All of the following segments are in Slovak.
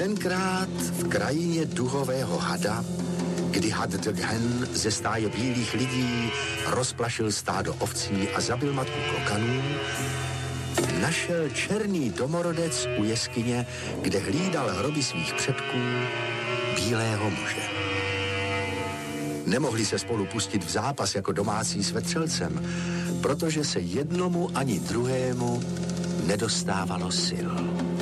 Tenkrát v krajině duhového hada, kdy had Dghen ze stáje bílých lidí rozplašil stádo ovcí a zabil matku klokanů, našel černý domorodec u jeskyně, kde hlídal hroby svých předků, bílého muže. Nemohli se spolu pustit v zápas jako domácí s vetřelcem, protože se jednomu ani druhému nedostávalo sil.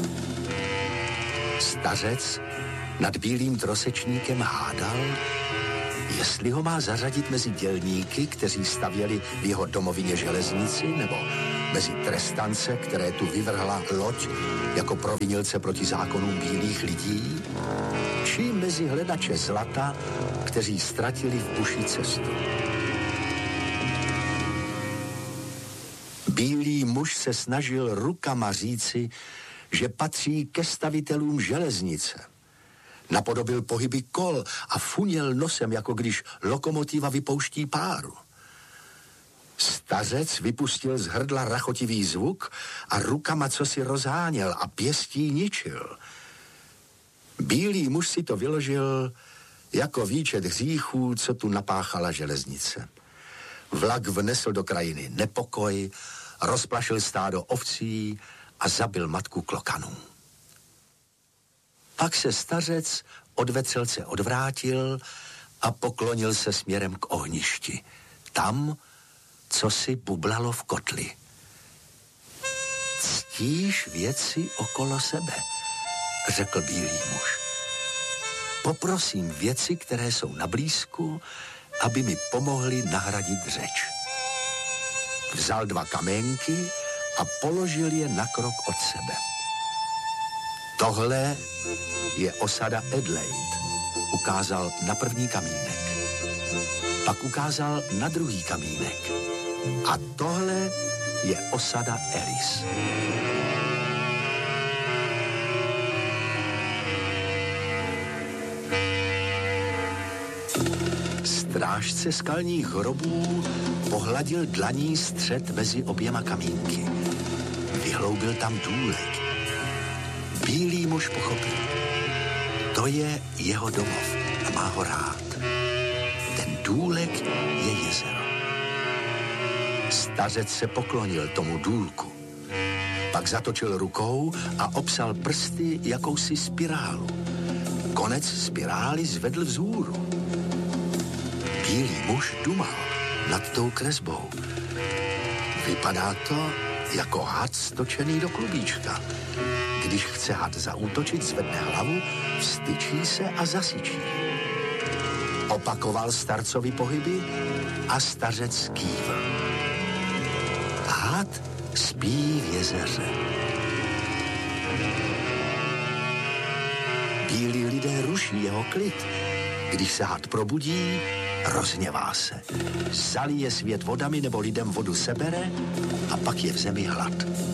Stařec nad bílým trosečníkem hádal, jestli ho má zařadit mezi dělníky, kteří stavěli v jeho domovině železnici, nebo mezi trestance, které tu vyvrhla loď jako provinilce proti zákonům bílých lidí, či mezi hledače zlata, kteří ztratili v buši cestu. Bílý muž se snažil rukama říci, že patří ke stavitelům železnice. Napodobil pohyby kol a funěl nosem, jako když lokomotiva vypouští páru. Stařec vypustil z hrdla rachotivý zvuk a rukama cosi rozháněl a pěstí ničil. Bílý muž si to vyložil jako výčet hříchů, co tu napáchala železnice. Vlak vnesl do krajiny nepokoj, rozplašil stádo ovcí a zabil matku klokanů. Pak se stařec od vetřelce odvrátil a poklonil se směrem k ohništi. Tam, co si bublalo v kotli. Ctíš věci okolo sebe, řekl bílý muž. Poprosím věci, které jsou na blízku, aby mi pomohly nahradit řeč. Vzal 2 kamenky a položil je na krok od sebe. Tohle je osada Adelaide, ukázal na první kamínek. Pak ukázal na druhý kamínek. A tohle je osada Alice. Strážce skalních hrobů pohladil dlaní střed mezi oběma kamínky. Vyhloubil tam důlek. Bílý muž pochopil. To je jeho domov a má ho rád. Ten důlek je jezero. Stařec se poklonil tomu důlku. Pak zatočil rukou a obsal prsty jakousi spirálu. Konec spirály zvedl vzhůru. Bílý muž dumal nad tou kresbou. Vypadá to jako had stočený do klubíčka. Když chce had zaútočit, zvedne hlavu, vstyčí se a zasyčí. Opakoval starcovi pohyby a stařec kývl. Had spí v jezeře. Bílí lidé ruší jeho klid. Když se had probudí, rozhněvá se. Zalije svět vodami nebo lidem vodu sebere a pak je v zemi hlad.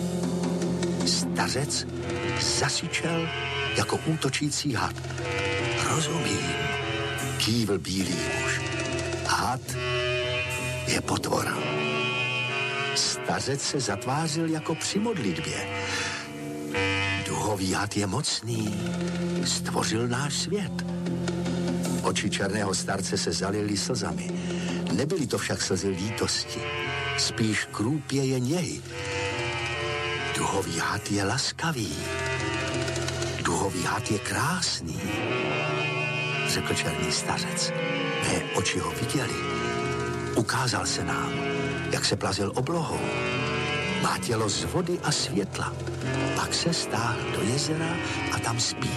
Stařec zasyčel jako útočící had. Rozumím, kývl bílý muž. Had je potvora. Stařec se zatvářil jako při modlitbě. Duhový had je mocný, stvořil náš svět. Oči černého starce se zalily slzami. Nebyly to však slzy lítosti, spíš krůpěje něj. Duhový had je laskavý. Duhový had je krásný, řekl černý stařec. Mé oči ho viděli. Ukázal se nám, jak se plazil oblohou. Má tělo z vody a světla. Pak se stáhl do jezera a tam spí.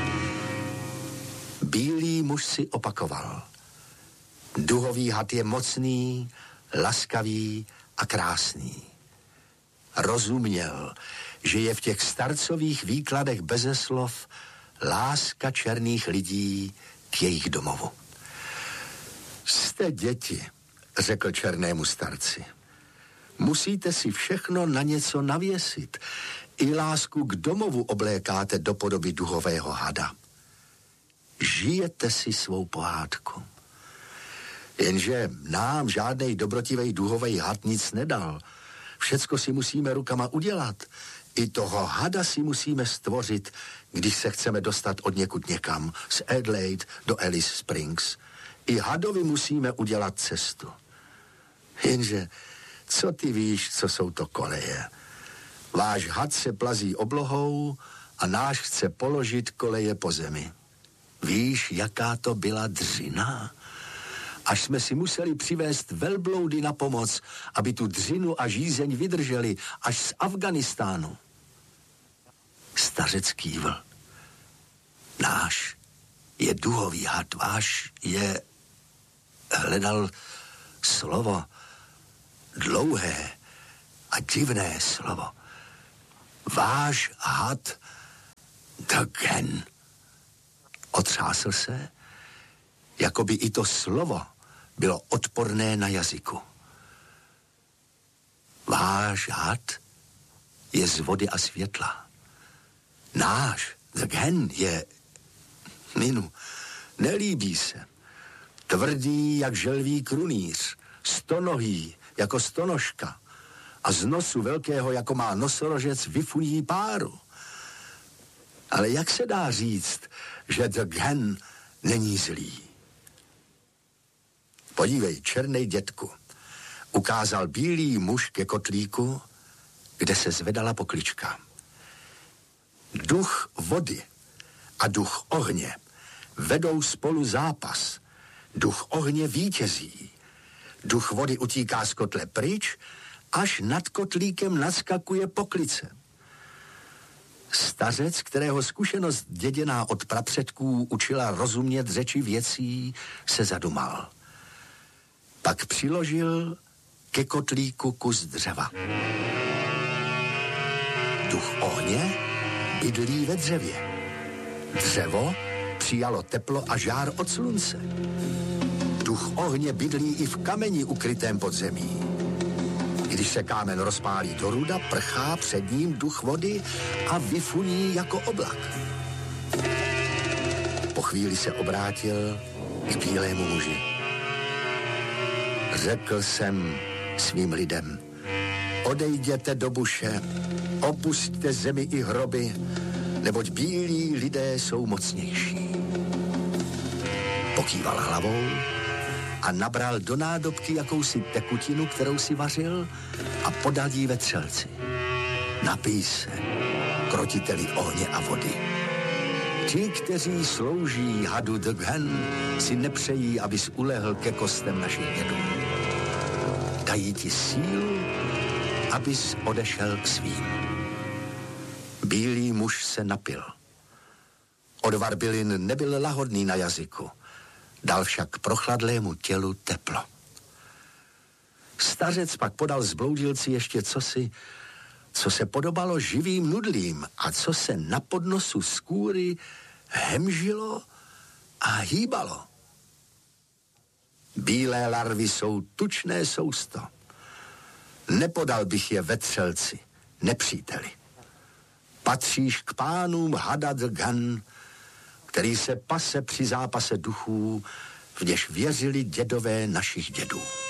Bílý muž si opakoval. Duhový had je mocný, laskavý a krásný. Rozuměl, že je v těch starcových výkladech beze slov láska černých lidí k jejich domovu. Jste děti, řekl černému starci. Musíte si všechno na něco navěsit. I lásku k domovu oblékáte do podoby duhového hada. Žijete si svou pohádku. Jenže nám žádnej dobrotivej duhovej had nic nedal. Všecko si musíme rukama udělat. I toho hada si musíme stvořit, když se chceme dostat od někud někam, z Adelaide do Alice Springs. I hadovi musíme udělat cestu. Jenže, co ty víš, co jsou to koleje? Váš had se plazí oblohou a náš chce položit koleje po zemi. Víš, jaká to byla dřina? Až jsme si museli přivést velbloudy na pomoc, aby tu dřinu a žízeň vydrželi až z Afganistánu. Stařec kývl. Náš je duhový had, váš je... Hledal slovo, dlouhé a divné slovo. Váš had, the Gen. Otřásl se, jako by i to slovo bylo odporné na jazyku. Váš had je z vody a světla. Náš, the Gen, je... Minu, nelíbí se. Tvrdý jak želví krunýř, stonohý jako stonožka a z nosu velkého, jako má nosorožec, vyfuní páru. Ale jak se dá říct, že the Gen není zlý? Podívej, černej dětku, ukázal bílý muž ke kotlíku, kde se zvedala poklička. Duch vody a duch ohně vedou spolu zápas. Duch ohně vítězí. Duch vody utíká z kotle pryč, až nad kotlíkem naskakuje poklice. Stařec, kterého zkušenost děděná od prapředků učila rozumět řeči věcí, se zadumal. Pak přiložil ke kotlíku kus dřeva. Duch ohně bydlí ve dřevě. Dřevo přijalo teplo a žár od slunce. Duch ohně bydlí i v kameni ukrytém pod zemí. Když se kámen rozpálí do ruda, prchá před ním duch vody a vyfuní jako oblak. Po chvíli se obrátil k bílému muži. Řekl jsem svým lidem, odejděte do buše, opusťte zemi i hroby, neboť bílí lidé jsou mocnější. Pokýval hlavou a nabral do nádobky jakousi tekutinu, kterou si vařil, a podal jí vetřelci. Napij se, krotiteli ohně a vody. Ti, kteří slouží hadu the Gen, si nepřejí, abys ulehl ke kostem našich dědů. Dají ti sílu, abys odešel k svým. Bílý muž se napil. Odvar bylin nebyl lahodný na jazyku, dal však prochladlému tělu teplo. Stařec pak podal zbloudilci ještě cosi, co se podobalo živým nudlím a co se na podnosu skůry hemžilo a hýbalo. Bílé larvy jsou tučné sousto. Nepodal bych je vetřelci, nepříteli. Patříš k pánům hada the Gen, který se pase při zápase duchů, v něž věřili dědové našich dědů.